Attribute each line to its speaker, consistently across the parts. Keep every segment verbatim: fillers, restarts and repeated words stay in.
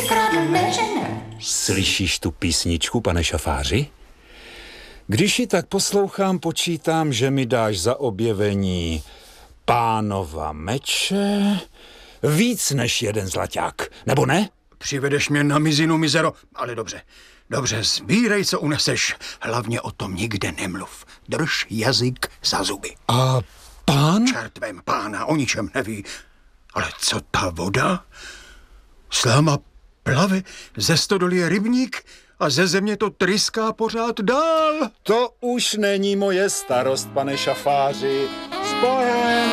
Speaker 1: kradl, ne, že ne.
Speaker 2: Slyšíš tu písničku, pane šafáři? Když ji tak poslouchám, počítám, že mi dáš za objevení Pánova meče víc než jeden zlaťák, nebo ne?
Speaker 3: Přivedeš mě na mizinu, mizero, ale dobře. Dobře, sbírej, co uneseš. Hlavně o tom nikde nemluv. Drž jazyk za zuby.
Speaker 2: A pán?
Speaker 3: Čertvem pána o ničem neví. Ale co ta voda? Sláma plave, ze stodoly je rybník a ze země to tryská pořád dál.
Speaker 2: To už není moje starost, pane šafáři. S Bohem!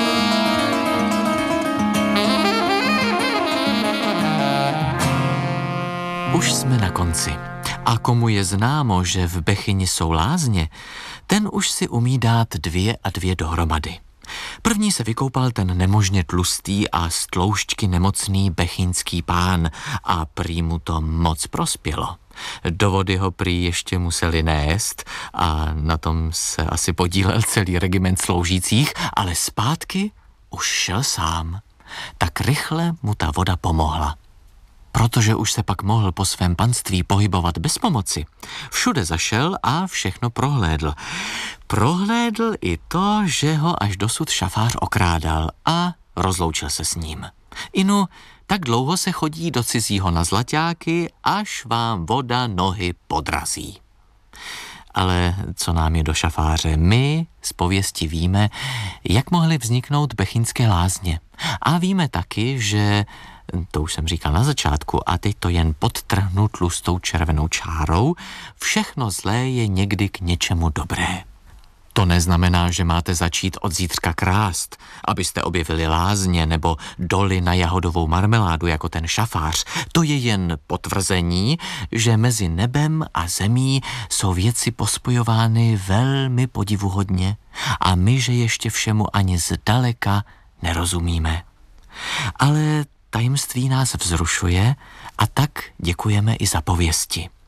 Speaker 4: Už jsme na konci. A komu je známo, že v Bechyni jsou lázně, ten už si umí dát dvě a dvě dohromady. První se vykoupal ten nemožně tlustý a z tloušťky nemocný bechyňský pán a prý mu to moc prospělo. Do vody ho prý ještě museli nést a na tom se asi podílel celý regiment sloužících, ale zpátky už šel sám. Tak rychle mu ta voda pomohla. Protože už se pak mohl po svém panství pohybovat bez pomoci. Všude zašel a všechno prohlédl. Prohlédl i to, že ho až dosud šafář okrádal a rozloučil se s ním. Inu, tak dlouho se chodí do cizího na zlaťáky, až vám voda nohy podrazí. Ale co nám je do šafáře? My z pověsti víme, jak mohly vzniknout bechyňské lázně. A víme taky, že, to už jsem říkal na začátku, a teď to jen podtrhnu tlustou červenou čárou, všechno zlé je někdy k něčemu dobré. To neznamená, že máte začít od zítřka krást, abyste objevili lázně nebo doly na jahodovou marmeládu jako ten šafář. To je jen potvrzení, že mezi nebem a zemí jsou věci pospojovány velmi podivuhodně a my, že ještě všemu ani zdaleka nerozumíme. Ale tajemství nás vzrušuje a tak děkujeme i za pověsti.